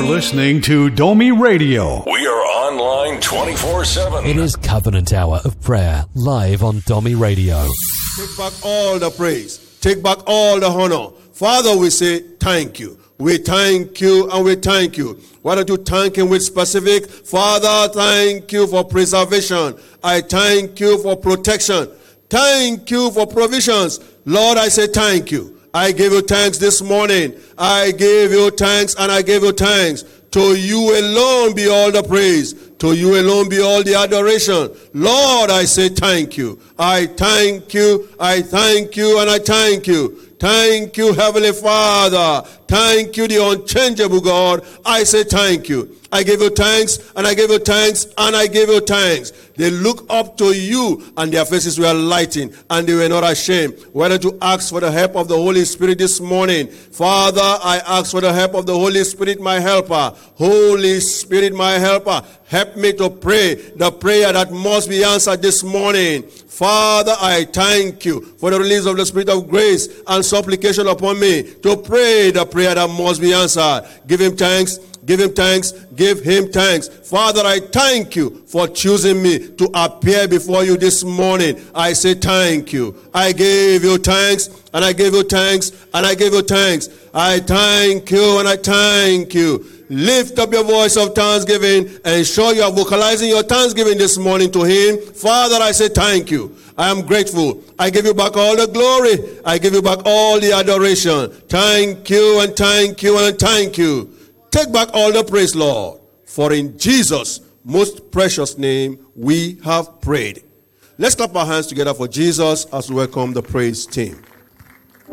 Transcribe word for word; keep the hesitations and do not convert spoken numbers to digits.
listening to Domi Radio. We are online twenty-four seven. It is Covenant Hour of Prayer, live on Domi Radio. Take back all the praise. Take back all the honor. Father, we say thank you. We thank you and we thank you. Why don't you thank him with specific? Father, thank you for preservation. I thank you for protection. Thank you for provisions. Lord, I say thank you. I give you thanks this morning. I give you thanks and I give you thanks. To you alone be all the praise. To you alone be all the adoration. Lord, I say thank you. I thank you. I thank you and I thank you. Thank you, Heavenly Father. Thank you, the unchangeable God. I say thank you. I give you thanks, and I give you thanks, and I give you thanks. They look up to you, and their faces were lighting, and they were not ashamed. Why don't you ask for the help of the Holy Spirit this morning? Father, I ask for the help of the Holy Spirit, my helper. Holy Spirit, my helper, help me to pray the prayer that must be answered this morning. Father, I thank you for the release of the Spirit of grace and supplication upon me to pray the prayer that must be answered. Give him thanks. Give him thanks. Give him thanks. Father, I thank you for choosing me to appear before you this morning. I say thank you. I give you thanks, and I give you thanks, and I give you thanks. I thank you, and I thank you. Lift up your voice of thanksgiving and show you are vocalizing your thanksgiving this morning to him. Father, I say thank you. I am grateful. I give you back all the glory. I give you back all the adoration. Thank you and thank you and thank you. Take back all the praise, Lord. For in Jesus' most precious name we have prayed. Let's clap our hands together for Jesus as we welcome the praise team.